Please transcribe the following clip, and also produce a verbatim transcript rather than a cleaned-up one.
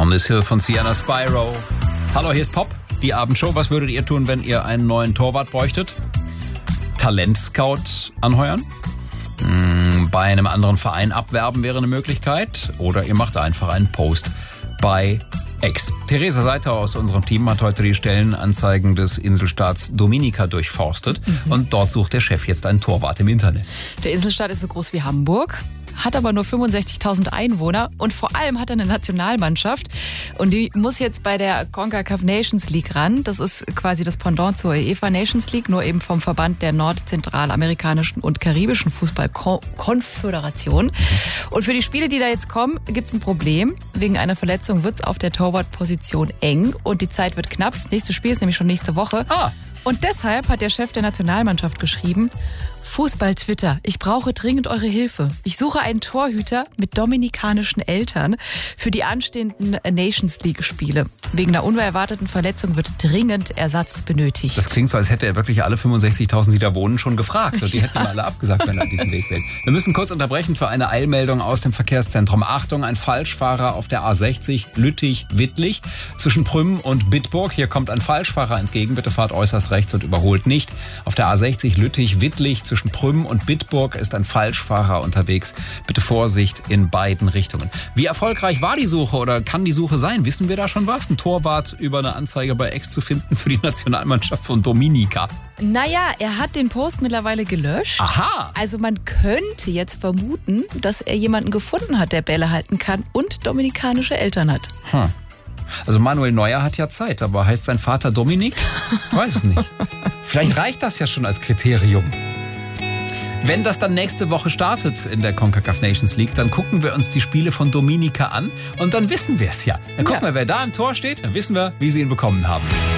On This Hill von Sienna Spyro. Hallo, hier ist Pop, die Abendshow. Was würdet ihr tun, wenn ihr einen neuen Torwart bräuchtet? Talentscout anheuern? Hm, bei einem anderen Verein abwerben wäre eine Möglichkeit. Oder ihr macht einfach einen Post bei X. Theresa Seiter aus unserem Team hat heute die Stellenanzeigen des Inselstaats Dominica durchforstet. Mhm. Und dort sucht der Chef jetzt einen Torwart im Internet. Der Inselstaat ist so groß wie Hamburg, hat aber nur fünfundsechzigtausend Einwohner und vor allem hat er eine Nationalmannschaft und die muss jetzt bei der CONCACAF Nations League ran. Das ist quasi das Pendant zur UEFA Nations League, nur eben vom Verband der nordzentralamerikanischen und karibischen Fußball-Konföderation. Und für die Spiele, die da jetzt kommen, gibt es ein Problem. Wegen einer Verletzung wird es auf der Torwartposition eng und die Zeit wird knapp. Das nächste Spiel ist nämlich schon nächste Woche. Ah. Und deshalb hat der Chef der Nationalmannschaft geschrieben: Fußball-Twitter, ich brauche dringend eure Hilfe. Ich suche einen Torhüter mit dominikanischen Eltern für die anstehenden Nations League-Spiele. Wegen einer unerwarteten Verletzung wird dringend Ersatz benötigt. Das klingt so, als hätte er wirklich alle fünfundsechzigtausend, die da wohnen, schon gefragt. Und die hätten ihm alle abgesagt, wenn er diesen Weg wählt. Wir müssen kurz unterbrechen für eine Eilmeldung aus dem Verkehrszentrum. Achtung, ein Falschfahrer auf der A sechzig Lüttich-Wittlich zwischen Prüm und Bitburg. Hier kommt ein Falschfahrer entgegen. Bitte fahrt äußerst rechts und überholt nicht. Auf der A sechzig Lüttich-Wittlich zwischen Prüm und Bitburg ist ein Falschfahrer unterwegs. Bitte Vorsicht in beiden Richtungen. Wie erfolgreich war die Suche oder kann die Suche sein? Wissen wir da schon was? Ein Torwart über eine Anzeige bei X zu finden für die Nationalmannschaft von Dominica. Naja, er hat den Post mittlerweile gelöscht. Aha! Also man könnte jetzt vermuten, dass er jemanden gefunden hat, der Bälle halten kann und dominikanische Eltern hat. Hm. Also Manuel Neuer hat ja Zeit, aber heißt sein Vater Dominik? Weiß es nicht. Vielleicht reicht das ja schon als Kriterium. Wenn das dann nächste Woche startet in der CONCACAF Nations League, dann gucken wir uns die Spiele von Dominica an und dann wissen wir es ja. Dann gucken ja. wir, wer da im Tor steht, dann wissen wir, wie sie ihn bekommen haben.